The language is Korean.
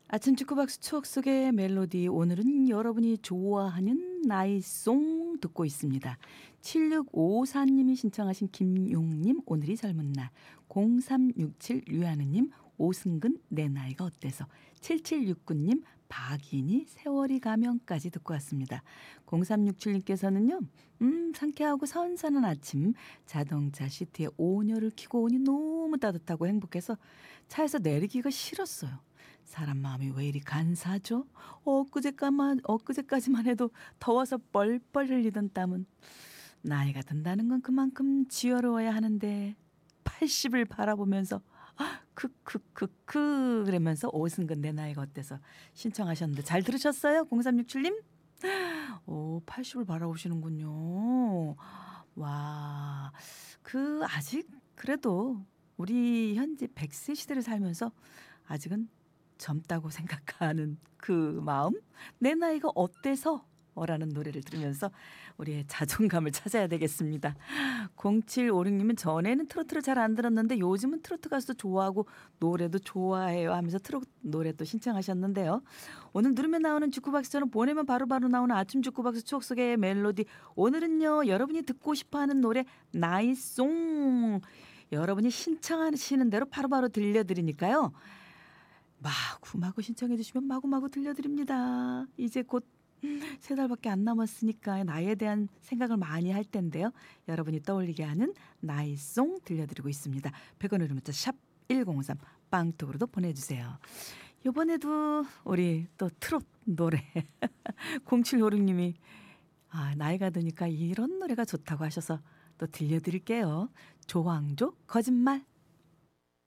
아침 주크박스 추억 속의 멜로디 오늘은 여러분이 좋아하는 나이송 듣고 있습니다. 7654님이 신청하신 김용님 오늘이 젊은 날 0367 류하느님 오승근 내 나이가 어때서 7769님 박인이 세월이 가면까지 듣고 왔습니다. 0367님께서는요. 상쾌하고 선선한 아침 자동차 시트에 온열을 켜고 오니 너무 따뜻하고 행복해서 차에서 내리기가 싫었어요. 사람 마음이 왜 이리 간사하죠? 엊그제까지만 해도 더워서 뻘뻘 흘리던 땀은 나이가 든다는 건 그만큼 지혜로워야 하는데 80을 바라보면서 크크크크 그러면서 오승근 내 나이가 어때서 신청하셨는데 잘 들으셨어요? 0367님? 오, 80을 바라보시는군요. 와, 아직 그래도 우리 현재 100세 시대를 살면서 아직은 젊다고 생각하는 그 마음? 내 나이가 어때서? 라는 노래를 들으면서 우리의 자존감을 찾아야 되겠습니다. 0756님은 전에는 트로트를 잘 안 들었는데 요즘은 트로트 가수도 좋아하고 노래도 좋아해요 하면서 트로트 노래 또 신청하셨는데요. 오늘 누르면 나오는 주쿠박스처럼 보내면 바로바로 나오는 아침 주쿠박스 추억 속의 멜로디. 오늘은요 여러분이 듣고 싶어하는 노래 나이송 여러분이 신청하시는 대로 바로바로 들려드리니까요. 마구마구 신청해 주시면 마구마구 들려드립니다. 이제 곧 3달밖에 안 남았으니까 나이에 대한 생각을 많이 할 텐데요. 여러분이 떠올리게 하는 나이송 들려드리고 있습니다. 100원으로 문자 샵 1053 빵톡으로도 보내주세요. 이번에도 우리 또 트롯 노래 0756님이 나이가 드니까 이런 노래가 좋다고 하셔서 또 들려드릴게요. 조항조 거짓말.